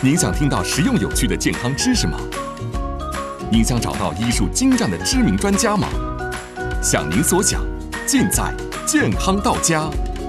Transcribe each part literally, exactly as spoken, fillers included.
您想听到实用有趣的健康知识吗？您想找到医术精湛的知名专家吗？想您所想，尽在健康到家。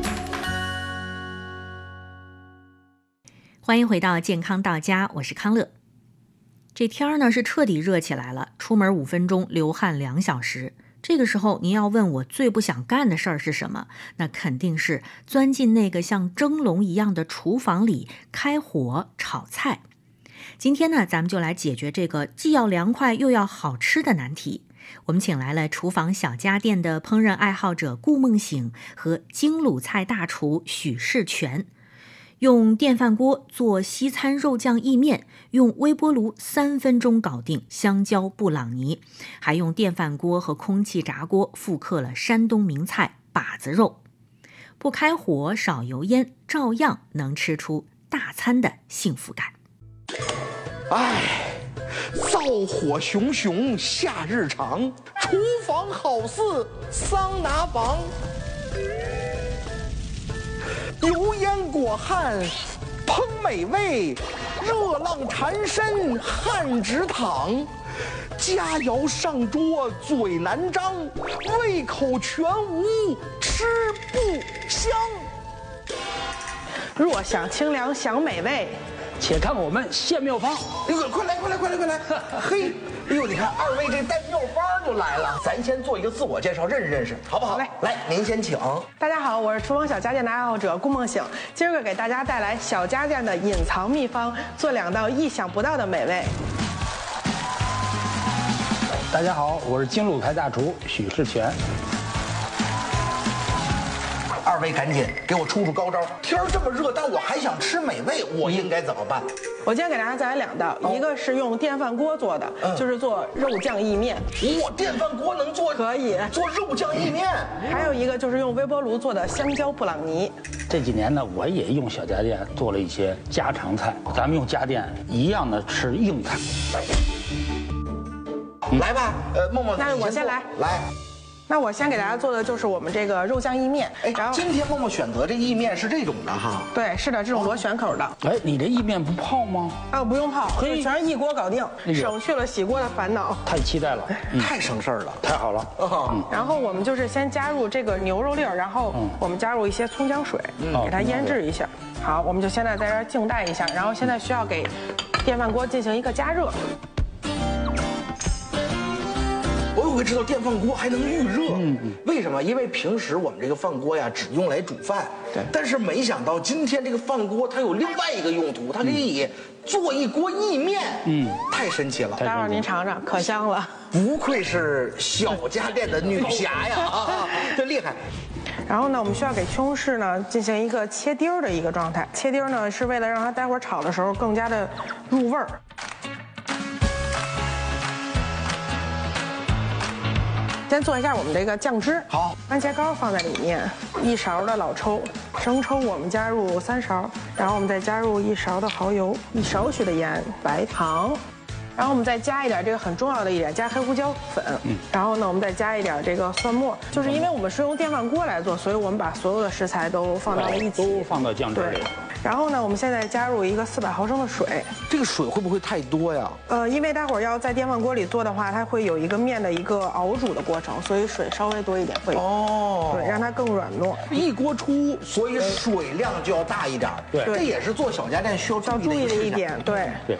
欢迎回到健康到家，我是康乐。这天儿呢是彻底热起来了，出门五分钟，流汗两小时。这个时候您要问我最不想干的事儿是什么，那肯定是钻进那个像蒸笼一样的厨房里开火炒菜。今天呢，咱们就来解决这个既要凉快又要好吃的难题。我们请来了厨房小家电的烹饪爱好者顾梦醒和京鲁菜大厨许世全，用电饭锅做西餐肉酱意面，用微波炉三分钟搞定香蕉布朗尼，还用电饭锅和空气炸锅复刻了山东名菜把子肉。不开火少油烟，照样能吃出大餐的幸福感。 唉，灶火熊熊夏日长，厨房好似桑拿房。油烟裹汗，烹美味，热浪缠身，汗直淌。佳肴上桌嘴难张，胃口全无吃不香。 若想清凉享美味， 且看我们献妙方。 哎呦，快来快来快来快来！嘿，哎呦，你看二位这带妙方就来了，咱先做一个自我介绍，认识认识，好不好？ 来， 来，您先请。 大家好，我是厨房小家电的爱好者顾梦醒，今儿个给大家带来小家电的隐藏秘方，做两道意想不到的美味。 大家好，我是京鲁菜大厨许世全。 二位赶紧给我出出高招！天儿这么热，但我还想吃美味，我应该怎么办？ 我今天给大家带来两道， 哦、 一个是用电饭锅做的，嗯、就是做肉酱意面。 哇，电饭锅能做？ 可以做肉酱意面。 还有一个就是用微波炉做的香蕉布朗尼。 这几年呢，我也用小家电做了一些家常菜，咱们用家电一样的吃硬菜。 嗯、来吧，呃，梦梦， 那我先来。 来。 那我先给大家做的就是我们这个肉酱意面。 哎，然后今天默默选择这意面是这种的哈。 对，是的，这种螺旋口的。 哎，你这意面不泡吗？ 啊，不用泡，嘿，全是一锅搞定，省去了洗锅的烦恼。 太期待了， 嗯、太省事儿了， 太好了。 嗯。然后我们就是先加入这个牛肉粒儿，然后我们加入一些葱姜水，嗯、给它腌制一下。好，我们就现在在这儿静待一下，然后现在需要给电饭锅进行一个加热。 我会知道电饭锅还能预热，嗯嗯，为什么？因为平时我们这个饭锅呀，只用来煮饭， 对。 但是没想到今天这个饭锅它有另外一个用途，它可以做一锅意面，嗯，太神奇了。 待会儿您尝尝，可香了。 不愧是小家电的女侠呀，啊，真厉害。 然后呢，我们需要给西红柿呢进行一个切丁儿的一个状态，切丁儿呢是为了让它待会儿炒的时候更加的入味儿。先做一下我们这个酱汁。 好， 番茄膏放在里面，一勺的老抽，生抽我们加入三勺，然后我们再加入一勺的蚝油，一少许的盐，白糖，然后我们再加一点这个很重要的一点，加黑胡椒粉。嗯，然后呢，我们再加一点这个蒜末，就是因为我们是用电饭锅来做，所以我们把所有的食材都放到了一起， 都放到酱汁里。 然后呢，我们现在加入一个四百毫升的水。 这个水会不会太多呀？ 呃，因为待会儿要在电饭锅里做的话，它会有一个面的一个熬煮的过程，所以水稍微多一点会。哦。对，让它更软糯。 一锅出，所以水量就要大一点。 对， 这也是做小家电需要注意的一点。对。 对。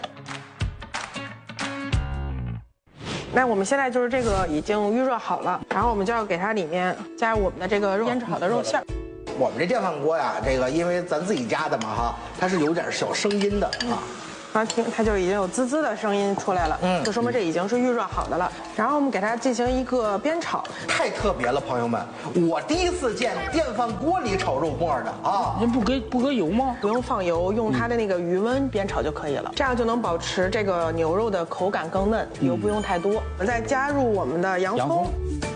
那我们现在就是这个已经预热好了，然后我们就要给它里面加入我们的这个腌制好的肉馅儿。 我们这电饭锅呀，这个因为咱自己家的嘛哈，它是有点小声音的啊。 啊，听它就已经有滋滋的声音出来了，嗯，就说明这已经是预热好的了。然后我们给它进行一个煸炒， 太特别了，朋友们，我第一次见电饭锅里炒肉末的啊。 您不搁不搁油吗？ 不用放油，用它的那个余温煸炒就可以了，这样就能保持这个牛肉的口感更嫩，油不用太多。我们再加入我们的洋葱。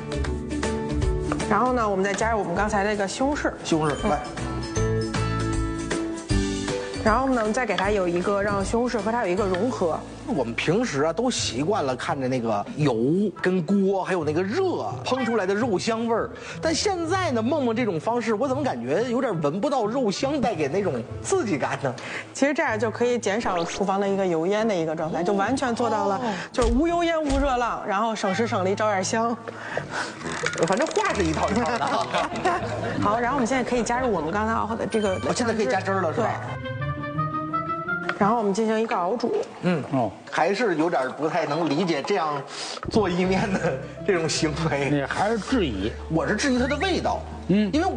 然后呢，我们再加入我们刚才那个西红柿， 西红柿来， 然后呢，再给它有一个让西红柿和它有一个融合。 我们平时啊都习惯了看着那个油跟锅，还有那个热烹出来的肉香味儿。但现在呢，梦梦这种方式，我怎么感觉有点闻不到肉香带给那种刺激感呢？ 其实这样就可以减少厨房的一个油烟的一个状态，就完全做到了，就是无油烟无热浪，然后省时省力，招点香。 反正话是一套一套的。 好，然后我们现在可以加入我们刚才熬好的这个， 我现在可以加汁儿了，是吧？ 然后我们进行一个熬煮。 嗯哦，还是有点不太能理解这样做意面的这种行为。 你还是质疑？ 我是质疑它的味道。嗯，因为